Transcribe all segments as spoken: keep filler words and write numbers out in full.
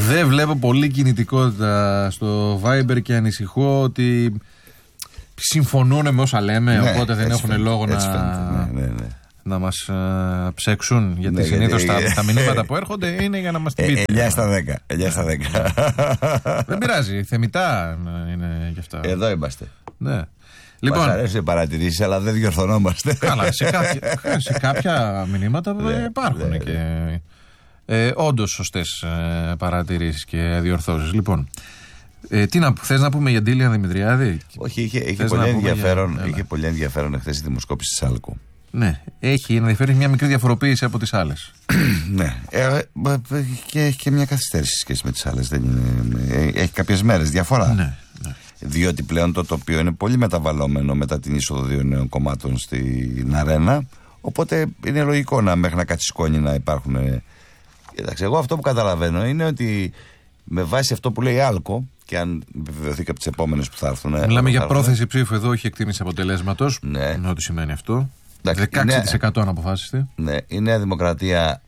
Δεν βλέπω πολύ κινητικότητα στο Viber και ανησυχώ ότι συμφωνούν με όσα λέμε, ναι, οπότε δεν έχουν φαίνεται, λόγο να, ναι, ναι, ναι. να μας uh, ψέξουν. Γιατί ναι, συνήθως γιατί... τα, τα μηνύματα που έρχονται είναι για να μας την πείτε. εννιά στα δέκα. Δεν πειράζει, θεμιτά είναι γι' αυτά. Εδώ είμαστε. Ναι. Λοιπόν, μας αρέσει οι παρατηρήσεις, αλλά δεν διορθωνόμαστε. Καλά, σε κάποια, σε κάποια μηνύματα ναι, υπάρχουν ναι, και ε, όντως σωστές ε, παρατηρήσεις και διορθώσεις. Λοιπόν, ε, τι να, θες να πούμε για Ντίλιαν Δημητριάδη? Όχι, είχε, είχε, πολύ, ενδιαφέρον, για... είχε πολύ ενδιαφέρον εχθές η δημοσκόπηση της Άλκο. Ναι, έχει ενδιαφέρει μια μικρή διαφοροποίηση από τις άλλες. Ναι, ε, και έχει και μια καθυστέρηση σχέση με τις άλλες. Δεν είναι, έχει κάποιες μέρες διαφορά. Ναι, ναι. Διότι πλέον το τοπίο είναι πολύ μεταβαλλόμενο μετά την είσοδο δύο νέων κομμάτων στην αρένα. Οπότε είναι λογικό να μέχρι να κάτσει σκόνη να υπάρχουν. Κοιτάξτε, εγώ αυτό που καταλαβαίνω είναι ότι με βάση αυτό που λέει η Άλκο, και αν επιβεβαιωθεί και από τις επόμενες που θα έρθουν. Μιλάμε για πρόθεση ψήφου εδώ, όχι εκτίμηση αποτελέσματος. Ναι. Με ό,τι σημαίνει αυτό. δεκαέξι τοις εκατό αν αποφάσιστε. Ναι, η Νέα Δημοκρατία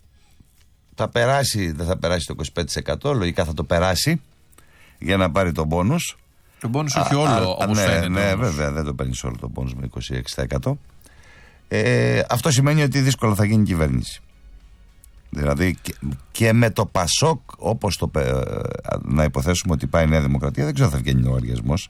θα περάσει, δεν θα περάσει το είκοσι πέντε τοις εκατό, λογικά θα το περάσει για να πάρει τον μπόνους. Το μπόνους όχι όλο, όπως ναι, φαίνεται. Ναι, όμως. Βέβαια, δεν το παίρνεις όλο το μπόνους με είκοσι έξι τοις εκατό. Ε, αυτό σημαίνει ότι δύσκολα θα γίνει κυβέρνηση. Δηλαδή και, και με το Πασόκ, όπως το, ε, να υποθέσουμε ότι πάει η Νέα Δημοκρατία, δεν ξέρω αν θα βγαίνει λογαριασμός.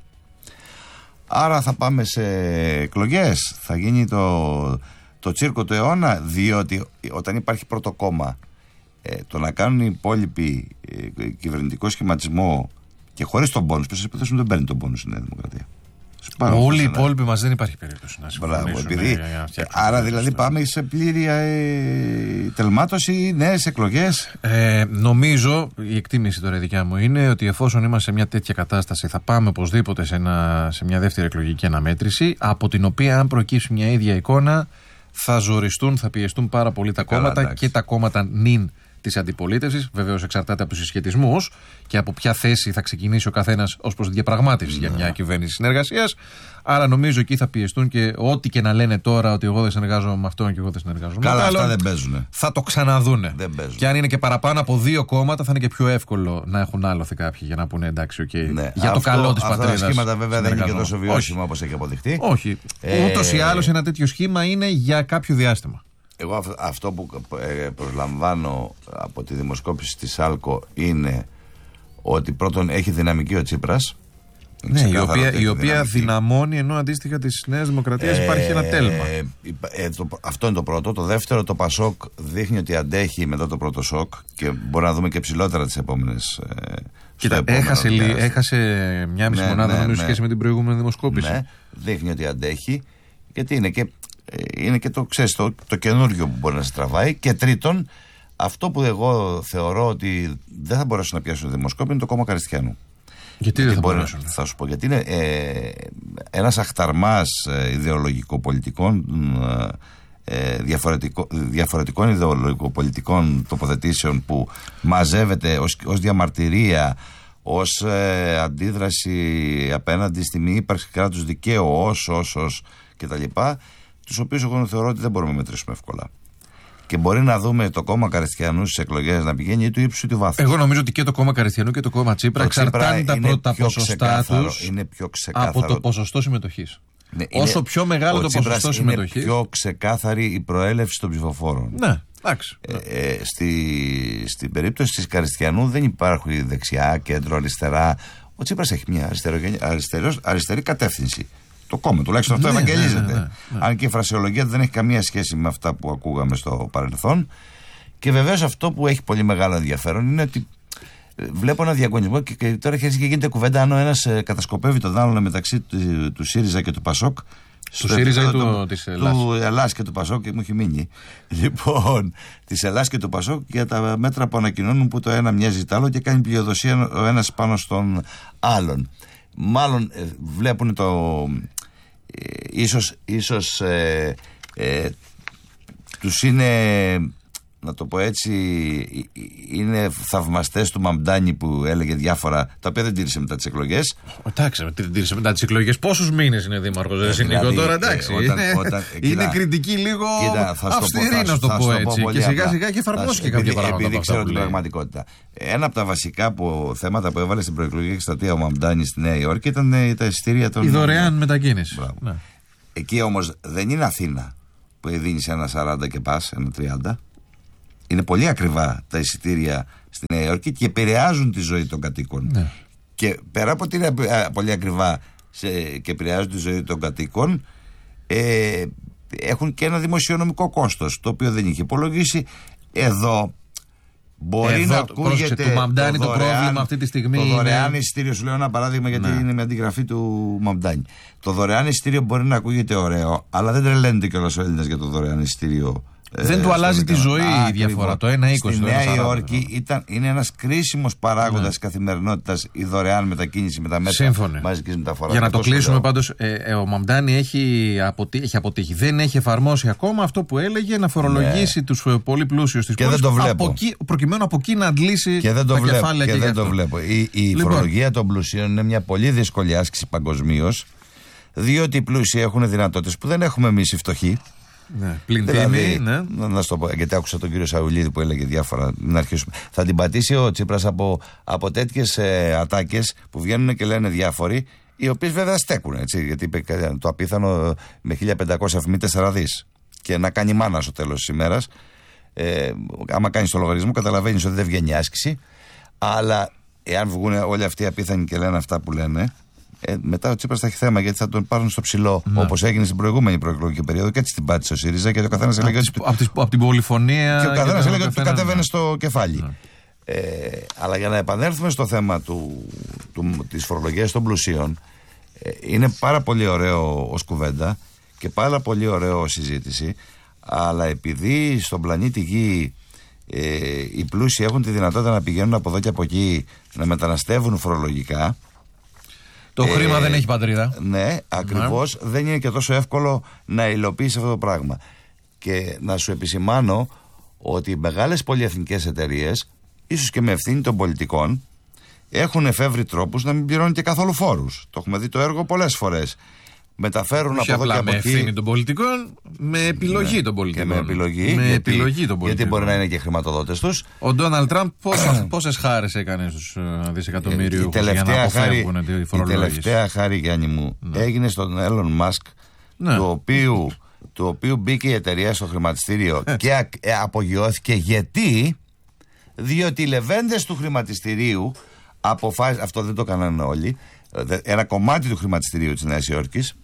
Άρα θα πάμε σε εκλογές, θα γίνει το, το τσίρκο του αιώνα, διότι όταν υπάρχει πρώτο κόμμα, ε, το να κάνουν οι υπόλοιποι ε, κυβερνητικό σχηματισμό και χωρίς τον πόνους, που σας υποθέσουν δεν παίρνει τον πόνους η Νέα Δημοκρατία. Όλοι οι υπόλοιποι μας δεν υπάρχει περίπτωση να συμφωνήσουν. Επειδή, άρα δηλαδή πάμε σε πλήρη ε, τελμάτωση, νέες εκλογές. Ε, νομίζω, η εκτίμηση τώρα η δικιά μου είναι ότι εφόσον είμαστε σε μια τέτοια κατάσταση θα πάμε οπωσδήποτε σε, ένα, σε μια δεύτερη εκλογική αναμέτρηση, από την οποία αν προκύψει μια ίδια εικόνα θα ζοριστούν, θα πιεστούν πάρα πολύ τα κόμματα. Καλά, και τα κόμματα νυν της αντιπολίτευσης. Βεβαίως εξαρτάται από τους συσχετισμούς και από ποια θέση θα ξεκινήσει ο καθένας ως προς τη διαπραγμάτευση yeah. για μια κυβέρνηση συνεργασίας. Άρα νομίζω εκεί θα πιεστούν και ό,τι και να λένε τώρα ότι εγώ δεν συνεργάζομαι με αυτόν και εγώ δεν συνεργάζομαι Καλά, με άλλον. Καλά, αυτά δεν παίζουν. Θα το ξαναδούνε. Δεν παίζουν. Και αν είναι και παραπάνω από δύο κόμματα, θα είναι και πιο εύκολο να έχουν άλοθη κάποιοι για να πούνε εντάξει, okay, ναι. για αυτό, το καλό της πατρίδας. Αυτά τα σχήματα βέβαια δεν είναι και τόσο βιώσιμα όπως έχει αποδειχτεί. Όχι. Ε... Ούτως ή άλλως ένα τέτοιο σχήμα είναι για κάποιο διάστημα. Εγώ αυτό που προσλαμβάνω από τη δημοσκόπηση της ΑΛΚΟ είναι ότι πρώτον έχει δυναμική ο Τσίπρας. Ναι, η οποία, η οποία δυναμώνει, ενώ αντίστοιχα της Νέας Δημοκρατίας ε, υπάρχει ένα τέλμα. Ε, ε, το, αυτό είναι το πρώτο. Το δεύτερο, το Πασόκ δείχνει ότι αντέχει μετά το πρώτο σοκ και μπορεί να δούμε και ψηλότερα τις επόμενες. Ε, Κοίτα, έχασε, λί, έχασε μια μισή ναι, μονάδα ναι, ναι, σχέση με την προηγούμενη δημοσκόπηση. Ναι, δείχνει ότι αντέχει, γιατί είναι και, είναι και το, ξέρεις, το, το καινούριο που μπορεί να σε τραβάει. Και τρίτον, αυτό που εγώ θεωρώ ότι δεν θα μπορέσουν να πιάσουν δημοσκόπηση είναι το κόμμα Καριστιανού. Γιατί δεν θα μπορεί, μπορέσουν. Θα σου πω, γιατί είναι ε, ένας αχταρμάς ε, ιδεολογικοπολιτικών ε, διαφορετικό, διαφορετικών ιδεολογικοπολιτικών τοποθετήσεων που μαζεύεται ως, ως διαμαρτυρία, ως ε, αντίδραση απέναντι στη μη ύπαρξη κράτους δικαίου, ως, ως, ως κτλ. Τους οποίους εγώ θεωρώ ότι δεν μπορούμε να μετρήσουμε εύκολα. Και μπορεί να δούμε το κόμμα Καριστιανού στις εκλογές να πηγαίνει ή του ύψου ή του βάθους. Εγώ νομίζω ότι και το κόμμα Καριστιανού και το κόμμα Τσίπρα εξαρτάνε τα πρώτα ποσοστά τους από το ποσοστό συμμετοχής. Ναι, όσο είναι, πιο μεγάλο το ποσοστό συμμετοχής, είναι πιο ξεκάθαρη η προέλευση των ψηφοφόρων. Ναι, εντάξει. Ε, ε, στη, στην περίπτωση της Καριστιανού δεν υπάρχει δεξιά, κέντρο, αριστερά. Ο Τσίπρας έχει μια αριστερό, αριστερή κατεύθυνση. Το κόμμα, τουλάχιστον αυτό ναι, ευαγγελίζεται. Ναι, ναι, ναι, ναι. Αν και η φρασιολογία δεν έχει καμία σχέση με αυτά που ακούγαμε στο παρελθόν. Και βεβαίως αυτό που έχει πολύ μεγάλο ενδιαφέρον είναι ότι βλέπω ένα διαγωνισμό και, και τώρα αρχίζει και γίνεται κουβέντα αν ο ένας ε, κατασκοπεύει τον άλλον μεταξύ του, του ΣΥΡΙΖΑ και του ΠΑΣΟΚ. Του ΣΥΡΙΖΑ ή του, της Ελλάς. Του Ελλάς και του ΠΑΣΟΚ, και μου έχει μείνει. Λοιπόν, της Ελλάς και του ΠΑΣΟΚ για τα μέτρα που ανακοινώνουν που το ένα μοιάζει τ' άλλο και κάνει πλειοδοσία ο ένας πάνω στον άλλον. Μάλλον ε, βλέπουν το. Ε, ίσως, ίσως ε, ε, τους είναι να το πω έτσι, είναι θαυμαστές του Μαμντάνη που έλεγε διάφορα, τα οποία δεν τήρησε μετά τις εκλογές. Εντάξει, δεν τήρησε μετά τις εκλογές. Πόσους μήνες είναι δήμαρχος, δεν είναι δηλαδή, τώρα, εντάξει. Ε, όταν, είναι, όταν, είναι κοίτα, κριτική λίγο κοίτα, αυστηρή, να το πω, πω έτσι. Και σιγά σιγά και εφαρμόστηκε κάποια πράγματα. Επειδή ξέρω την πραγματικότητα. Ένα από τα βασικά που, θέματα που έβαλε στην προεκλογική εκστρατεία ο Μαμντάνη στη Νέα Υόρκη ήταν τα εισιτήρια των. Η δωρεάν μετακίνηση. Ναι. Εκεί όμως δεν είναι Αθήνα που δίνεις ένα σαράντα και πας, ένα τριάντα. Είναι πολύ ακριβά τα εισιτήρια στη Νέα Υόρκη και επηρεάζουν τη ζωή των κατοίκων. Ναι. Και πέρα από ότι είναι πολύ ακριβά σε, και επηρεάζουν τη ζωή των κατοίκων, ε, έχουν και ένα δημοσιονομικό κόστος, το οποίο δεν είχε υπολογίσει. Εδώ μπορεί Εδώ, να ακούγεται του Μαμντάνη το, το πρόβλημα αυτή τη στιγμή. Το δωρεάν είναι... εισιτήριο, σου λέω ένα παράδειγμα, γιατί ναι. είναι με αντιγραφή του Μαμντάνη. Το δωρεάν εισιτήριο μπορεί να ακούγεται ωραίο, αλλά δεν τρελαίνεται κιόλας ο Έλληνας για το δωρεάν εισιτήριο. Δεν ε, του αλλάζει τη ζωή Α, η διαφορά. Το ένα είκοσι. Στη Νέα Υόρκη ήταν, είναι ένας κρίσιμος παράγοντας της ναι. καθημερινότητας η δωρεάν μετακίνηση με τα μέτρα μαζικής μεταφοράς. Για να το κλείσουμε πάντως, ε, ε, ο Μαμντάνη έχει, αποτι... έχει αποτύχει. Δεν έχει εφαρμόσει ακόμα αυτό που έλεγε, να φορολογήσει ναι. τους πολύ πλούσιους της πόλης. Και δεν το βλέπω. Εκεί, προκειμένου από εκεί να αντλήσει και δεν το τα βλέπω, κεφάλαια και, και δεν το βλέπω. Η, η λοιπόν. φορολογία των πλουσίων είναι μια πολύ δύσκολη άσκηση παγκοσμίως, διότι οι πλούσιοι έχουν δυνατότητες που δεν έχουμε εμείς οι φτωχοί. Ναι, πλην δηλαδή, τίμη, ναι. να, να στο πω, γιατί άκουσα τον κύριο Σαουλίδη που έλεγε διάφορα. Να αρχίσουμε. Θα την πατήσει ο Τσίπρας από, από τέτοιες ε, ατάκες που βγαίνουν και λένε διάφοροι, οι οποίες βέβαια στέκουν. Έτσι, γιατί είπε το απίθανο με χίλια πεντακόσια εφημεί τέσσερα δις. Και να κάνει μάνα στο τέλος της ημέρας. Ε, άμα κάνεις το λογαριασμό, καταλαβαίνεις ότι δεν βγαίνει άσκηση. Αλλά εάν βγουν όλοι αυτοί απίθανοι και λένε αυτά που λένε. Ε, μετά ο Τσίπρας θα έχει θέμα, γιατί θα τον πάρουν στο ψηλό, ναι. όπως έγινε στην προηγούμενη προεκλογική περίοδο, και έτσι την πάτησε ο ΣΥΡΙΖΑ. Και ο καθένας έλεγε ότι. Από την πολυφωνία. Και ο καθένας έλεγε ότι του κατέβαινε ναι. στο κεφάλι. Ναι. Ε, αλλά για να επανέλθουμε στο θέμα του, του, της φορολογίας των πλουσίων, ε, είναι πάρα πολύ ωραίο ως κουβέντα και πάρα πολύ ωραίο ως συζήτηση. Αλλά επειδή στον πλανήτη Γη ε, οι πλούσιοι έχουν τη δυνατότητα να πηγαίνουν από εδώ και από εκεί, να μεταναστεύουν φορολογικά. Το ε, χρήμα δεν έχει πατρίδα. Ναι, ακριβώς. Ναι. Δεν είναι και τόσο εύκολο να υλοποιήσει αυτό το πράγμα. Και να σου επισημάνω ότι οι μεγάλες πολυεθνικές εταιρείες, ίσως και με ευθύνη των πολιτικών, έχουν εφεύρει τρόπους να μην πληρώνουν και καθόλου φόρους. Το έχουμε δει το έργο πολλές φορές. Μεταφέρουν όχι από εδώ και από εκεί. εκεί. Με ευθύνη των πολιτικών, με επιλογή ναι, των πολιτικών. Και με επιλογή. Με γιατί, επιλογή των πολιτικών. Γιατί μπορεί να είναι και χρηματοδότες τους. Ο Ντόναλντ Τραμπ πόσες χάρες έκανε στους δισεκατομμύριους για να αποφεύγουν τη φορολόγηση. Η τελευταία χάρη, Γιάννη μου, ναι. έγινε στον Έλλον Μάσκ, ναι. του, οποίου, του οποίου μπήκε η εταιρεία στο χρηματιστήριο και α, ε, απογειώθηκε. Γιατί? Διότι οι λεβέντες του χρηματιστηρίου αποφάσισαν, αυτό δεν το έκαναν όλοι, ένα κομμάτι του χρηματιστηρίου της Νέας Υόρκης,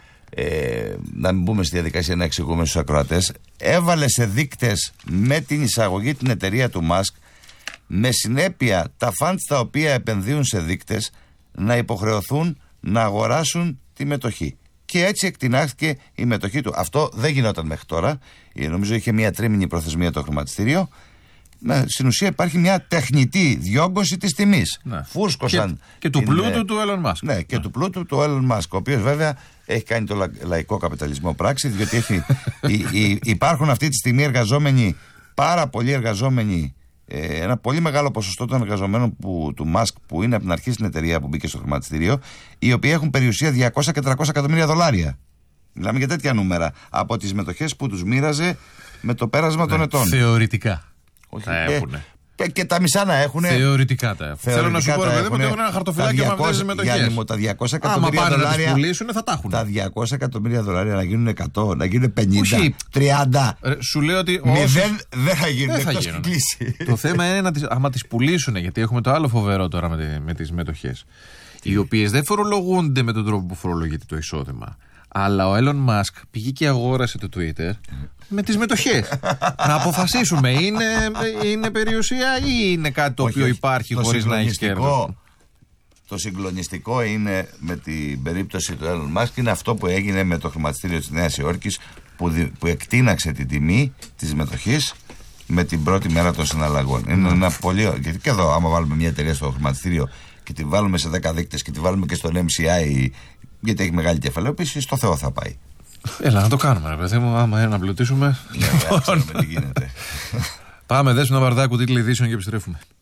ε, να μην μπούμε στη διαδικασία να εξηγούμε στους ακροατές, έβαλε σε δείκτες με την εισαγωγή την εταιρεία του Μάσκ, με συνέπεια τα φαντς τα οποία επενδύουν σε δείκτες να υποχρεωθούν να αγοράσουν τη μετοχή. Και έτσι εκτινάχθηκε η μετοχή του. Αυτό δεν γινόταν μέχρι τώρα. Νομίζω είχε μια τρίμηνη προθεσμία το χρηματιστήριο. Ναι, στην ουσία υπάρχει μια τεχνητή διόγκωση της τιμής. Ναι. Φούσκωσαν. Και, και του πλούτου είναι, του Elon Musk. Ναι, και ναι. του πλούτου του Elon Musk, ο οποίος βέβαια έχει κάνει το λα, λαϊκό καπιταλισμό πράξη, διότι έχει, υ, υ, υπάρχουν αυτή τη στιγμή εργαζόμενοι, πάρα πολλοί εργαζόμενοι, ε, ένα πολύ μεγάλο ποσοστό των εργαζομένων που, του Musk που είναι από την αρχή στην εταιρεία που μπήκε στο χρηματιστήριο, οι οποίοι έχουν περιουσία διακόσια και τριακόσια εκατομμύρια δολάρια. Μιλάμε για τέτοια νούμερα από τις μετοχές που τους μοίραζε με το πέρασμα ναι, των ετών. Θεωρητικά. Όχι, και, και, και τα μισά να έχουν. Θεωρητικά τα έχουν. Θέλω να σου πω, ρε παιδί μου, ότι έχουν ένα χαρτοφυλάκι με αυτές τις μετοχές. Τα διακόσια εκατομμύρια δολάρια. Να πουλήσουν, θα τα έχουν. Τα διακόσια εκατομμύρια δολάρια να γίνουν εκατό, να γίνουν πενήντα, όχι, τριάντα. Ρε, σου λέω ότι. Μηδέν δεν θα γίνουν. Δεν θα γίνουν. Το θέμα είναι να τις, άμα τις πουλήσουν, γιατί έχουμε το άλλο φοβερό τώρα με, με τις μετοχές. Οι οποίες δεν φορολογούνται με τον τρόπο που φορολογείται το εισόδημα. Αλλά ο Elon Musk πήγε και αγόρασε το Twitter με τις μετοχές. Να αποφασίσουμε, είναι, είναι περιουσία ή είναι κάτι το όχι, οποίο υπάρχει χωρίς να έχει κέρδος. Το συγκλονιστικό είναι με την περίπτωση του Elon Musk είναι αυτό που έγινε με το χρηματιστήριο της Νέας Υόρκης που, που εκτείναξε την τιμή της μετοχής με την πρώτη μέρα των συναλλαγών. Είναι mm. ένα πολύ. Γιατί και εδώ, άμα βάλουμε μια εταιρεία στο χρηματιστήριο και τη βάλουμε σε δέκα δείκτες και τη βάλουμε και στον εμ σι άι, γιατί έχει μεγάλη κεφαλαιοποίηση, στο Θεό θα πάει. Έλα, να το κάνουμε, ρε παιδί μου, άμα είναι να πλουτίσουμε. Ναι, ξέρουμε τι γίνεται. Πάμε, Δέσποινα Βαρδάκου, τίτλοι ειδήσεων και επιστρέφουμε.